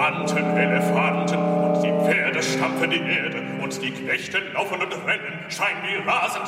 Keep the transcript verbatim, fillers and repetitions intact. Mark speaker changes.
Speaker 1: Elefanten, Elefanten, und die Pferde stampfen die Erde, und die Knechte laufen und rennen, schreien wie rasend